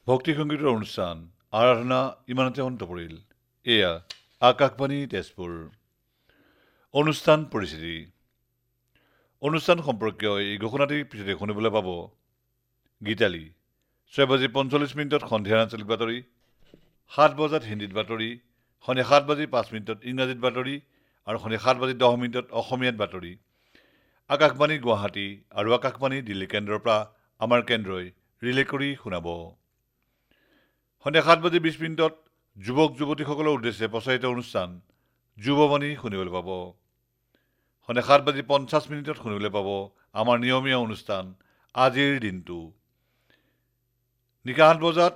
ভক্তি সংগীতৰ অনুষ্ঠান আৰাধনা ইমানতে অন্ত পৰিল। এয়া আকাশবাণী তেজপুৰ। অনুষ্ঠান পৰিস্থিতি অনুষ্ঠান সম্পৰ্কীয় এই ঘোষণাটিৰ পিছতে শুনিবলৈ পাব গীতালি 6:45 সন্ধিয়াৰ আঞ্চলিক বাতৰি, 7 বজাত হিন্দীত বাতৰি, সন্ধিয়া 7:05 ইংৰাজীত বাতৰি আৰু সন্ধিয়া 7:10 অসমীয়াত বাতৰি। আকাশবাণী গুৱাহাটী আৰু আকাশবাণী দিল্লী কেন্দ্ৰৰ পৰা আমাৰ কেন্দ্ৰই ৰিলে কৰি শুনাব। সন্ধিয়া 7:20 যুৱক যুৱতীসকলৰ উদ্দেশ্যে প্ৰচাৰিত অনুষ্ঠান যুৱবাণী শুনিবলৈ পাব। সন্ধিয়া 7:50 শুনিবলৈ পাব আমাৰ নিয়মীয়া অনুষ্ঠান আজিৰ দিনটো। নিশা 8 বজাত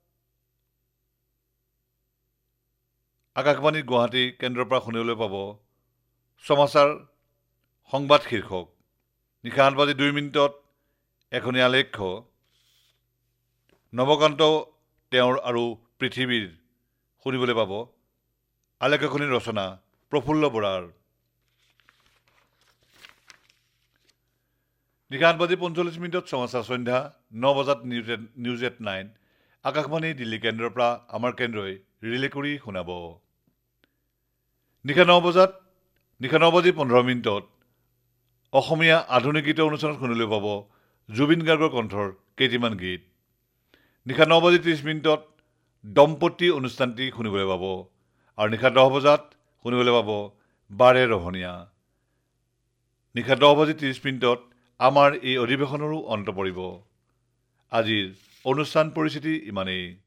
আকাশবাণী গুৱাহাটী কেন্দ্ৰৰ পৰা শুনিবলৈ পাব সমাচাৰ সংবাদ শীৰ্ষক। নিশা 8:02 এখনি আলেখ্য নৱকান্ত তেওঁৰ আৰু পৃথিৱীৰ শুনিবলৈ পাব। আলেখ্যখনিৰ ৰচনা প্ৰফুল্ল বৰাৰ। নিশা 8:45 সমাচাৰ সন্ধ্যা, 9 বজাত নিউজ এট 9 আকাশবাণী দিল্লী কেন্দ্ৰৰ পৰা আমাৰ কেন্দ্ৰই ৰিলে কৰি শুনাব। নিশা 9:15 অসমীয়া আধুনিক গীতৰ অনুষ্ঠানত শুনিবলৈ পাব জুবিন গাৰ্গৰ কণ্ঠৰ কেইটিমান গীত। নিশা 9:30 দম্পতী অনুষ্ঠানটি শুনিবলৈ পাব আৰু নিশা 10 বজাত শুনিবলৈ পাব বাৰে ৰহণীয়া। নিশা 10:30 আমাৰ এই অধিৱেশনৰো অন্ত পৰিব। আজিৰ অনুষ্ঠান পৰিস্থিতি ইমানেই।